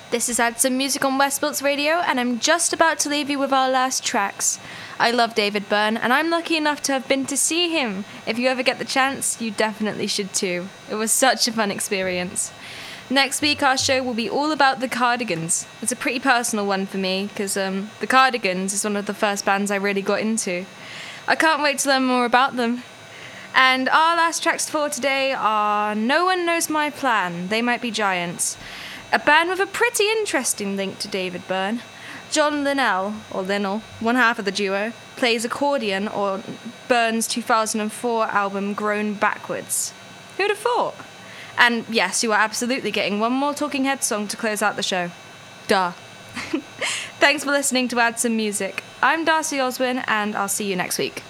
This is Add Some Music on Westbilts Radio, and I'm just about to leave you with our last tracks. I love David Byrne, and I'm lucky enough to have been to see him. If you ever get the chance, you definitely should too. It was such a fun experience. Next week, our show will be all about the Cardigans. It's a pretty personal one for me, because the Cardigans is one of the first bands I really got into. I can't wait to learn more about them. And our last tracks for today are No One Knows My Plan, They Might Be Giants. A band with a pretty interesting link to David Byrne. John Linnell, or Linnell, one half of the duo, plays accordion on Byrne's 2004 album Grown Backwards. Who'd have thought? And yes, you are absolutely getting one more Talking Heads song to close out the show. Duh. Thanks for listening to Add Some Music. I'm Darcy Oswin, and I'll see you next week.